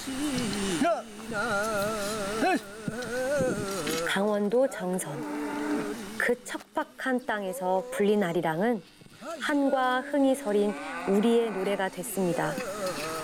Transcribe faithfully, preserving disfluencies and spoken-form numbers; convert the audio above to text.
강원도 정선. 그 척박한 땅에서 불린 아리랑은 한과 흥이 서린 우리의 노래가 됐습니다.